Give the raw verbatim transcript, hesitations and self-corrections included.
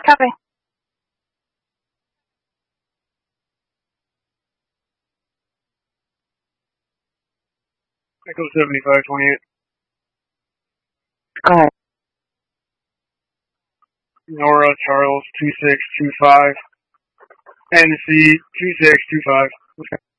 Copy. Echo seventy-five twenty-eight. Go ahead. Nora Charles two six two five. N C two six two five.